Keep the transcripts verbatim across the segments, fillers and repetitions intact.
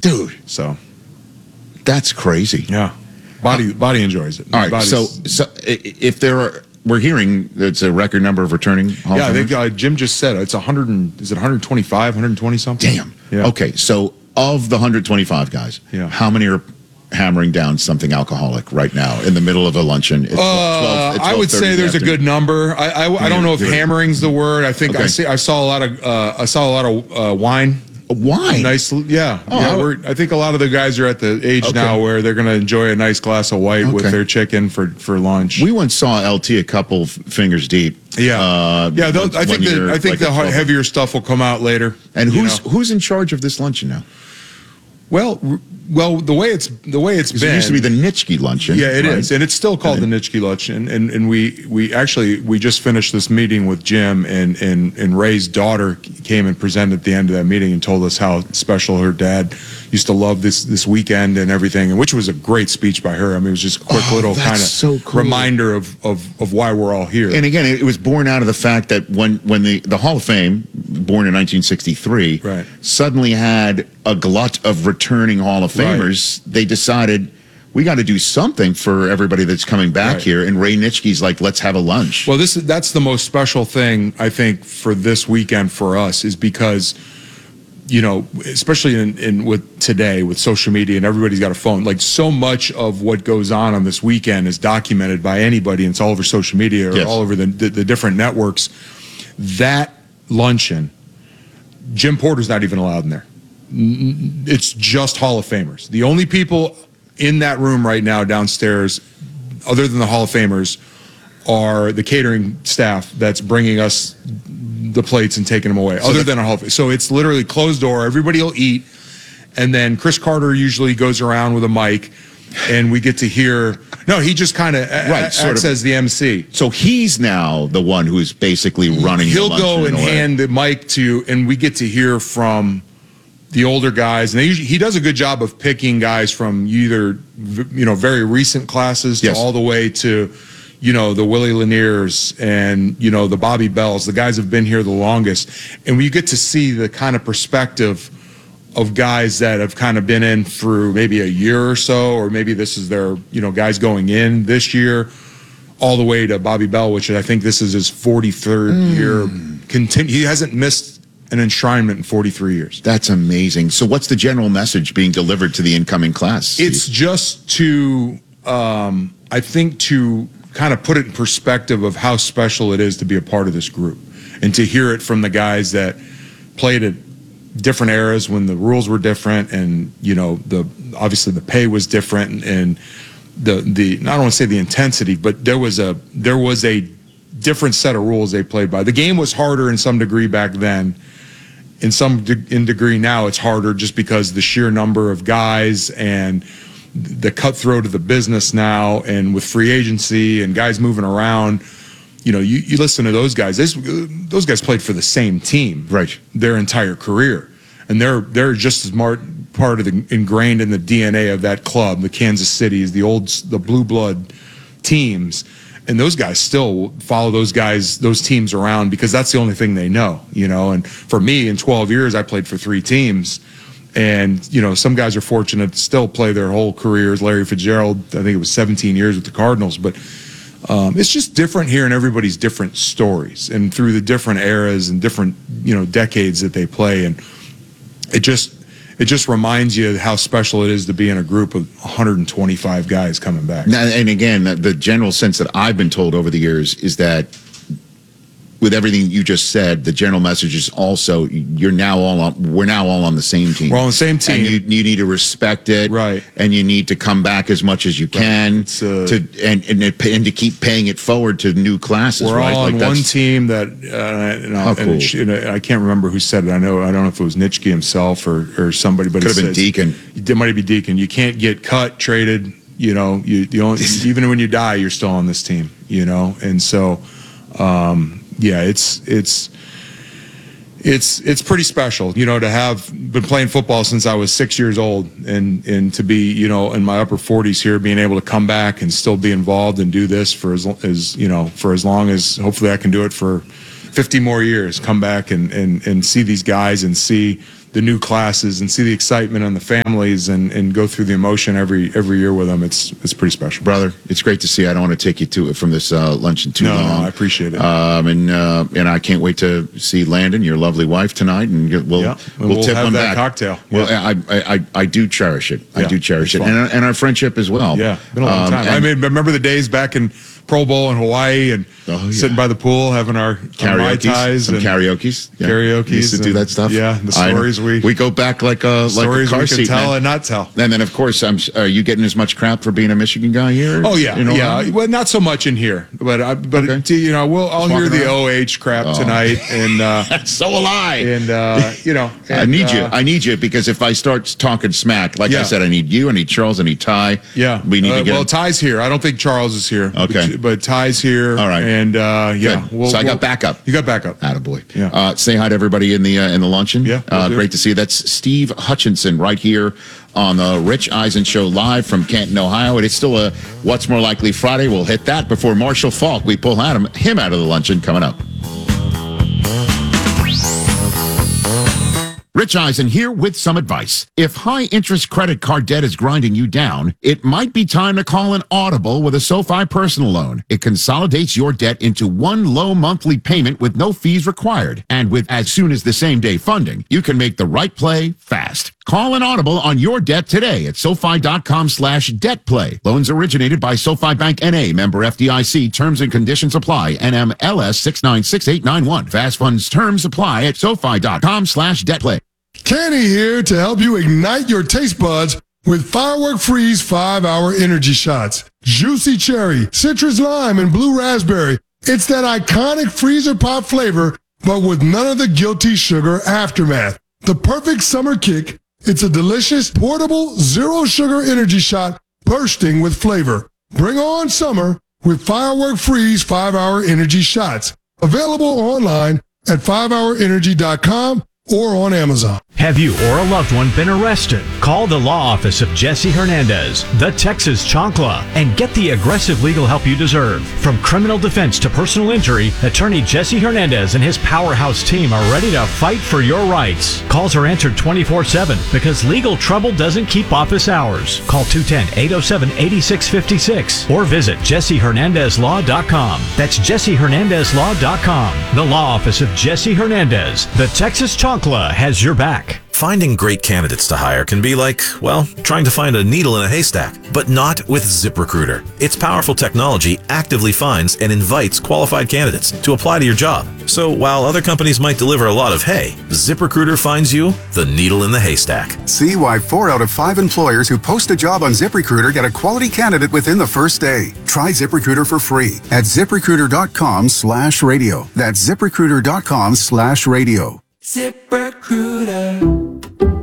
dude. So that's crazy. Yeah, body uh, body enjoys it. All right, Body's, so so if there are, we're hearing it's a record number of returning Hall yeah, of I think Famers? uh, Jim just said it's one hundred. And, is it one twenty-five, one twenty something? Damn. Yeah. Okay, so of the one hundred twenty-five guys, yeah. how many are hammering down something alcoholic right now in the middle of a luncheon? It's uh, twelve, it's I would say there's a good number. I I, I don't know if hammering's the word. I think okay. I see. I saw a lot of uh, I saw a lot of uh, wine. Wine, nice, yeah, oh, yeah. We're, I think a lot of the guys are at the age okay. now where they're going to enjoy a nice glass of white okay. with their chicken for, for lunch. We once saw L T a couple fingers deep. Yeah, uh, yeah. I think the, I think like the heavier stuff will come out later. And who's know? who's in charge of this luncheon now? Well, well, the way it's the way it's been. It used to be the Nitschke luncheon. Yeah, it right? is, and it's still called and the Nitschke luncheon. And and we we actually we just finished this meeting with Jim, and and and Ray's daughter came and presented at the end of that meeting and told us how special her dad used to love this this weekend and everything, and which was a great speech by her. I mean, it was just a quick oh, little kind of so cool. reminder of, of of why we're all here. And again, it was born out of the fact that when when the the Hall of Fame, born in nineteen sixty-three, right. suddenly had a glut of returning Hall of Famers, right. they decided we got to do something for everybody that's coming back right. here. And Ray Nitschke's like, let's have a lunch. Well, this that's the most special thing I think for this weekend for us is because, you know, especially in, in with today with social media and everybody's got a phone, like so much of what goes on on this weekend is documented by anybody, and it's all over social media or yes. all over the, the the different networks. That luncheon, Jim Porter's not even allowed in there. It's just Hall of Famers. The only people in that room right now downstairs, other than the Hall of Famers, are the catering staff that's bringing us the plates and taking them away, so other the, than a Hall of Fame. So it's literally closed door. Everybody will eat. And then Chris Carter usually goes around with a mic, and we get to hear. No, he just kind of right, acts as the M C. So he's now the one who's basically running. He'll the go and away. hand the mic to, and we get to hear from the older guys, and they usually, he does a good job of picking guys from either, you know, very recent classes to yes. all the way to, you know, the Willie Laniers and, you know, the Bobby Bells, the guys have been here the longest. And we get to see the kind of perspective of guys that have kind of been in through maybe a year or so, or maybe this is their, you know, guys going in this year, all the way to Bobby Bell, which I think this is his forty-third mm. year. Continue. He hasn't missed an enshrinement in forty-three years. That's amazing. So what's the general message being delivered to the incoming class, Steve? It's just to, um, I think, to kind of put it in perspective of how special it is to be a part of this group and to hear it from the guys that played at different eras when the rules were different and, you know, the obviously the pay was different and, and the, the, I don't want to say the intensity, but there was a, there was a different set of rules they played by. The game was harder in some degree back then. In some de- in degree now, it's harder just because the sheer number of guys and the cutthroat of the business now, and with free agency and guys moving around, you know, you, you listen to those guys. Those, those guys played for the same team, right, their entire career, and they're they're just as smart, part of the ingrained in the D N A of that club. The Kansas Cities, the old the blue blood teams. And those guys still follow those guys, those teams around because that's the only thing they know, you know. And for me, in twelve years, I played for three teams. And, you know, some guys are fortunate to still play their whole careers. Larry Fitzgerald, I think it was seventeen years with the Cardinals. But um, it's just different here in everybody's different stories and through the different eras and different, you know, decades that they play. And it just... It just reminds you how special it is to be in a group of one hundred twenty-five guys coming back. Now, and again, the general sense that I've been told over the years is that with everything you just said, the general message is also you're now all on, we're now all on the same team. We're on the same team. And you, you need to respect it. Right. And you need to come back as much as you can right. uh, to and, and and to keep paying it forward to new classes. We're right? all like on one team that, uh, you know, cool. and it, you know, I can't remember who said it. I know, I don't know if it was Nitschke himself or, or somebody, but could it have been says, Deacon. It might be Deacon. You can't get cut, traded. You know, you the only even when you die, you're still on this team. You know, and so. Um, Yeah, it's it's it's it's pretty special, you know, to have been playing football since I was six years old, and and to be, you know, in my upper forties here, being able to come back and still be involved and do this for as as you know for as long as hopefully I can do it for fifty more years. Come back and and and see these guys and see the new classes and see the excitement on the families and, and go through the emotion every every year with them. It's it's pretty special, Brother, it's great to see. I don't want to take you to from this uh, luncheon too no, long. No, I appreciate it. Um, and uh, and I can't wait to see Landon, your lovely wife, tonight, and get- we'll Yeah, we'll, we'll tip have one that back. cocktail. Well, Yeah. I, I I I do cherish it. I Yeah, do cherish it, it's fun. and and our friendship as well. Yeah, been a long Um, time. I and mean, remember the days back in Pro Bowl in Hawaii and Oh, yeah. sitting by the pool having our, our Mai karaoke, Tais some and karaoke's, yeah. karaoke's We used to do and- that stuff. yeah, the I know. stories we- we go back like a like a stories car we can seat, tell man. and not tell. And then, of course, I'm. Are you getting as much crap for being a Michigan guy here? Oh yeah, You know, yeah. Well, not so much in here, but I, but Okay. you know, we'll I'll Just hear walking the around? O H crap Oh. tonight, and uh, So will I. and uh, you know, I and, need you. uh, I need you because if I start talking smack, like I Yeah. said, I need you. I need Charles. I need Ty. Yeah, we need uh, to get. Well, Ty's here. I don't think Charles is here. Okay. but, but Ty's here. All right. and uh, yeah, Good. we'll, So I got we'll- backup. You got backup. Attaboy. Yeah. Uh, say hi to everybody in the uh, in the luncheon. Yeah, will Uh, do. great to see you. That's Steve Hutchinson right here on the Rich Eisen Show live from Canton, Ohio. It is still a What's More Likely Friday. We'll hit that before Marshall Falk. We pull him him out of the luncheon coming up. Rich Eisen here with some advice. If high interest credit card debt is grinding you down, it might be time to call an audible with a SoFi personal loan. It consolidates your debt into one low monthly payment with no fees required. And with as soon as the same day funding, you can make the right play fast. Call an audible on your debt today at SoFi.com slash debt play. Loans originated by SoFi Bank N A, member F D I C. Terms and conditions apply. N M L S six nine six eight nine one. Fast funds terms apply at SoFi.com slash debt play. Kenny here to help you ignite your taste buds with Firework Freeze five hour energy shots. Juicy cherry, citrus lime, and blue raspberry. It's that iconic freezer pop flavor, but with none of the guilty sugar aftermath. The perfect summer kick. It's a delicious, portable, zero sugar energy shot bursting with flavor. Bring on summer with Firework Freeze five hour energy shots. Available online at five hour energy dot com or on Amazon. Have you or a loved one been arrested? Call the law office of Jesse Hernandez, the Texas Chancla, and get the aggressive legal help you deserve. From criminal defense to personal injury, attorney Jesse Hernandez and his powerhouse team are ready to fight for your rights. Calls are answered twenty-four seven because legal trouble doesn't keep office hours. Call two one zero, eight oh seven, eight six five six or visit jesse hernandez law dot com. That's jesse hernandez law dot com. The law office of Jesse Hernandez, the Texas Chancla, has your back. Finding great candidates to hire can be like, well, trying to find a needle in a haystack, but not with ZipRecruiter. Its powerful technology actively finds and invites qualified candidates to apply to your job. So while other companies might deliver a lot of hay, ZipRecruiter finds you the needle in the haystack. See why four out of five employers who post a job on ZipRecruiter get a quality candidate within the first day. Try ZipRecruiter for free at ZipRecruiter.com slash radio. That's ZipRecruiter.com slash radio. ZipRecruiter.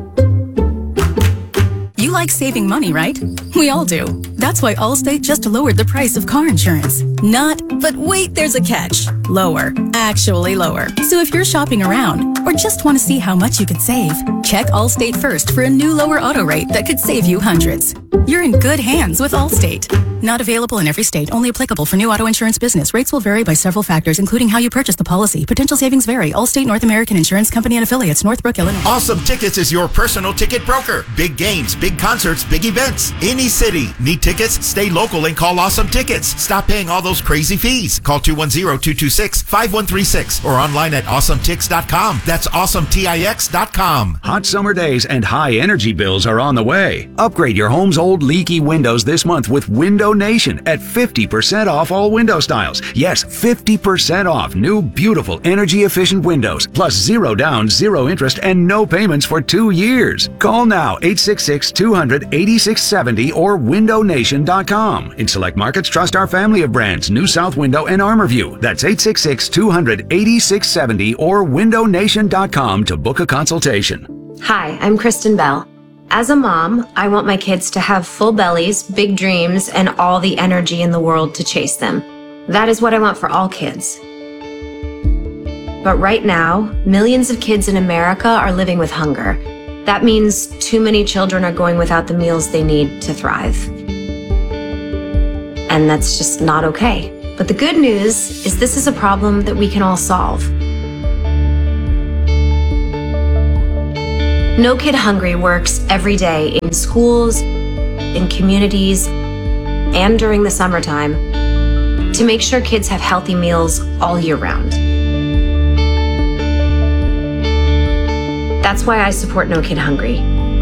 You like saving money, right? We all do. That's why Allstate just lowered the price of car insurance. Not, but wait, there's a catch. Lower. Actually lower. So if you're shopping around or just want to see how much you could save, check Allstate first for a new lower auto rate that could save you hundreds. You're in good hands with Allstate. Not available in every state. Only applicable for new auto insurance business. Rates will vary by several factors, including how you purchase the policy. Potential savings vary. Allstate North American Insurance Company and affiliates. Northbrook, Illinois. Awesome Tickets is your personal ticket broker. Big games, big concerts, big events. Any city. Need tickets? Stay local and call Awesome Tickets. Stop paying all those crazy fees. Call two one zero, two two six, five one three six or online at awesome tix dot com. That's awesome tix dot com. Hot summer days and high energy bills are on the way. Upgrade your home's old leaky windows this month with Window Nation at fifty percent off all window styles. Yes, fifty percent off new beautiful energy efficient windows, plus zero down, zero interest, and no payments for two years. Call now eight six six, two hundred, eighty-six seventy or window nation dot com. In select markets, trust our family of brands, New South Window and ArmorView. That's eight six six, two hundred, eighty-six seventy or window nation dot com to book a consultation. Hi, I'm Kristen Bell. As a mom, I want my kids to have full bellies, big dreams, and all the energy in the world to chase them. That is what I want for all kids. But right now, millions of kids in America are living with hunger. That means too many children are going without the meals they need to thrive. And that's just not okay. But the good news is this is a problem that we can all solve. No Kid Hungry works every day in schools, in communities, and during the summertime to make sure kids have healthy meals all year round. That's why I support No Kid Hungry.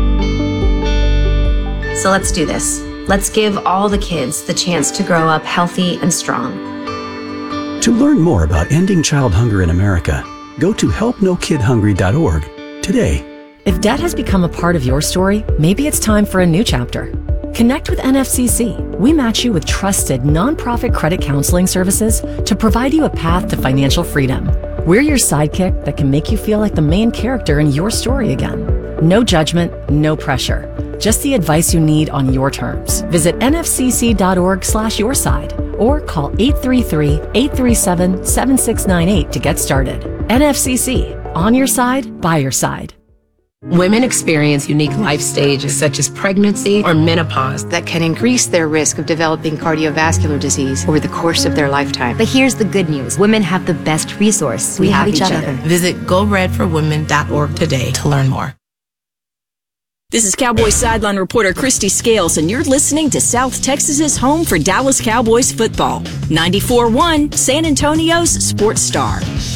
So let's do this. Let's give all the kids the chance to grow up healthy and strong. To learn more about ending child hunger in America, go to help no kid hungry dot org today. If debt has become a part of your story, maybe it's time for a new chapter. Connect with N F C C. We match you with trusted nonprofit credit counseling services to provide you a path to financial freedom. We're your sidekick that can make you feel like the main character in your story again. No judgment, no pressure. Just the advice you need on your terms. Visit N F C C dot org slash your side or call eight three three, eight three seven, seven six nine eight to get started. N F C C, on your side, by your side. Women experience unique life stages such as pregnancy or menopause that can increase their risk of developing cardiovascular disease over the course of their lifetime. But here's the good news. Women have the best resource. We, we have, have each, each other. other. Visit go red for women dot org today to learn more. This is Cowboys sideline reporter Christy Scales, and you're listening to South Texas's home for Dallas Cowboys football. ninety-four point one, San Antonio's Sports Star.